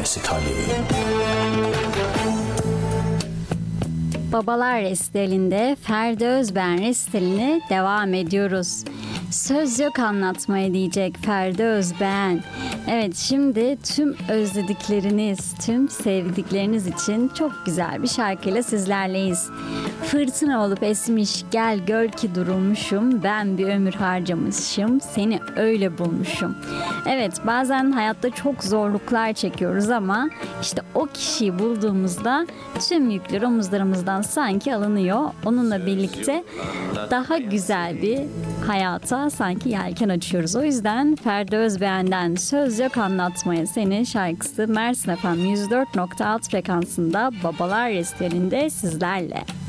vesikali. Babalar Resteli'nde Ferdi Özben Resteli'ne devam ediyoruz. Söz yok anlatmaya diyecek Ferdi Özben. Evet, şimdi tüm özledikleriniz, tüm sevdikleriniz için çok güzel bir şarkıyla sizlerleyiz. Fırtına olup esmiş, gel gör ki durulmuşum, ben bir ömür harcamışım, seni öyle bulmuşum. Evet, bazen hayatta çok zorluklar çekiyoruz ama işte o kişiyi bulduğumuzda tüm yükler omuzlarımızdan sanki alınıyor. Onunla birlikte daha güzel bir hayata sanki yelken açıyoruz. O yüzden Ferdi Özbeğen'den Söz Yok Anlatmaya Seni şarkısı Mersin FM 104.6 frekansında Babalar Resteli'nde sizlerle.